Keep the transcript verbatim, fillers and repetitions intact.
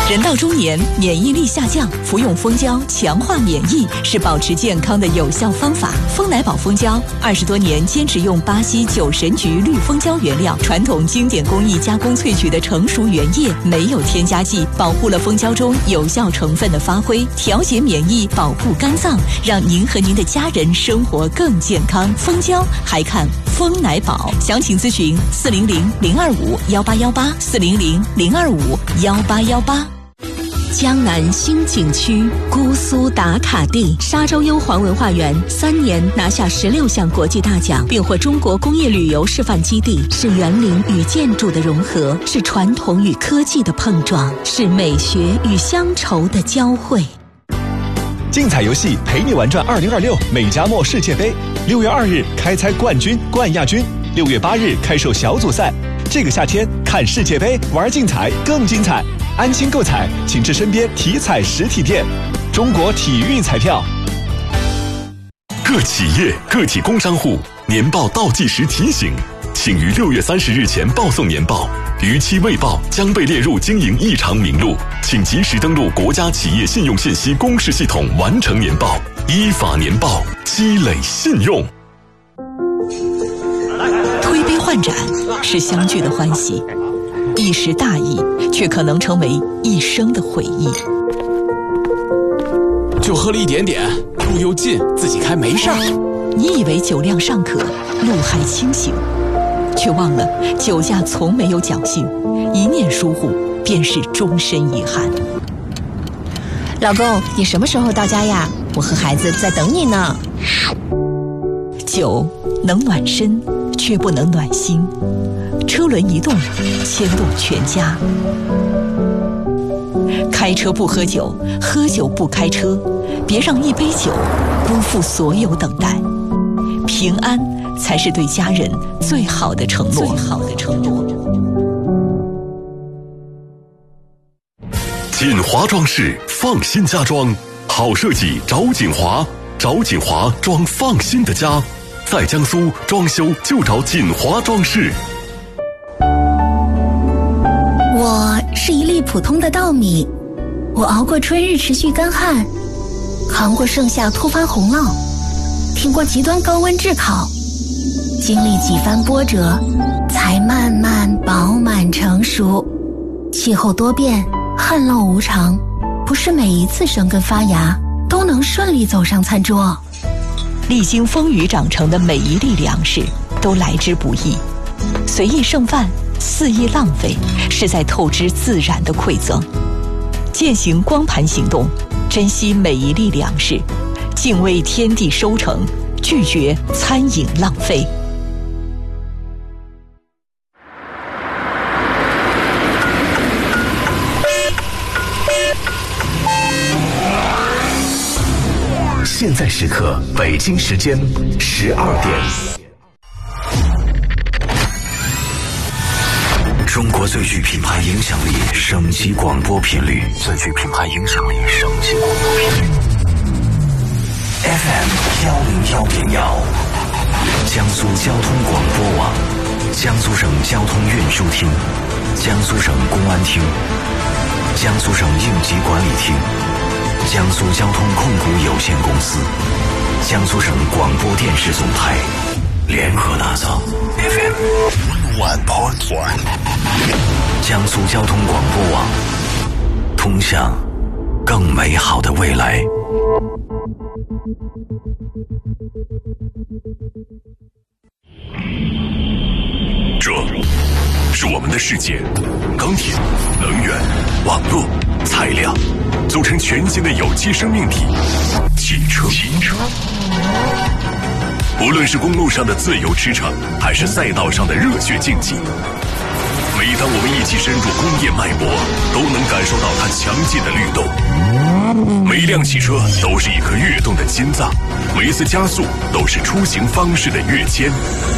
人到中年，免疫力下降，服用蜂胶强化免疫是保持健康的有效方法。蜂奶宝蜂胶二十多年坚持用巴西九神菊绿蜂胶原料，传统经典工艺加工萃取的成熟原液，没有添加剂，保护了蜂胶中有效成分的发挥，调节免疫，保护肝脏，让您和您的家人生活更健康。蜂胶还看蜂奶宝，详情咨询四零零零二五幺八幺八四零零零二五幺八幺八。江南新景区姑苏打卡地，沙洲优皇文化园三年拿下十六项国际大奖，并获中国工业旅游示范基地，是园林与建筑的融合，是传统与科技的碰撞，是美学与乡愁的交汇。 竞彩游戏陪你玩转二零二六美加墨世界杯，六月二日开猜冠军、冠亚军，六月八日开售小组赛。这个夏天看世界杯，玩竞彩更精彩。安心购彩，请至身边体彩实体店。中国体育彩票。 各企业、个体工商户年报倒计时提醒，请于六月三十日前报送年报，逾期未报将被列入经营异常名录，请及时登录国家企业信用信息公示系统完成年报，依法年报，积累信用。 推杯换盏是相聚的欢喜，一时大意却可能成为一生的回忆。 就喝了一点点，路又近，自己开没事儿。 你以为酒量尚可，路还清醒，却忘了酒驾从没有侥幸，一念疏忽便是终身遗憾。 老公，你什么时候到家呀？我和孩子在等你呢。 酒能暖身，却不能暖心。车轮一动，牵动全家。开车不喝酒，喝酒不开车，别让一杯酒辜负所有等待。平安才是对家人最好的承诺。最好的承诺。 锦华装饰放心家装，好设计找锦华，找锦华装放心的家。在江苏装修就找锦华装饰。 我是一粒普通的稻米，我熬过春日持续干旱，扛过盛夏突发洪涝，挺过极端高温炙烤，经历几番波折，才慢慢饱满成熟。气候多变，旱涝无常，不是每一次生根发芽都能顺利走上餐桌。 历经风雨长成的每一粒粮食都来之不易，随意剩饭，肆意浪费，是在透支自然的馈赠。践行光盘行动，珍惜每一粒粮食，敬畏天地收成，拒绝餐饮浪费。 现在时刻，北京时间十二点。 中国最具品牌影响力省级广播频率，最具品牌影响力省级广播频率 F M 幺零幺点幺，江苏交通广播网，江苏省交通运输厅，江苏省公安厅，江苏省应急管理厅，江苏交通控股有限公司，江苏省广播电视总台联合打造 F M one point one， 江苏交通广播网，通向更美好的未来。 这是我们的世界，钢铁、能源、网络、材料组成全新的有机生命体——汽车。汽车，无论是公路上的自由驰骋，还是赛道上的热血竞技，每当我们一起深入工业脉搏，都能感受到它强劲的律动。每辆汽车都是一颗跃动的心脏，每一次加速都是出行方式的跃迁。